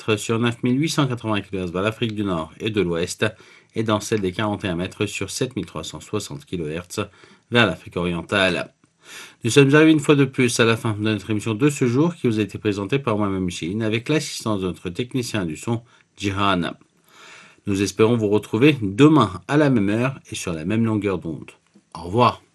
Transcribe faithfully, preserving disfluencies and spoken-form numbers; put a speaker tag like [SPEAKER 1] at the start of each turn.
[SPEAKER 1] mètres sur neuf mille huit cent quatre-vingts kilohertz vers l'Afrique du Nord et de l'Ouest, et dans celle des quarante et un mètres sur sept mille trois cent soixante kilohertz vers l'Afrique orientale. Nous sommes arrivés une fois de plus à la fin de notre émission de ce jour qui vous a été présentée par moi-même Chine avec l'assistance de notre technicien du son, Jihan. Nous espérons vous retrouver demain à la même heure et sur la même longueur d'onde. Au revoir.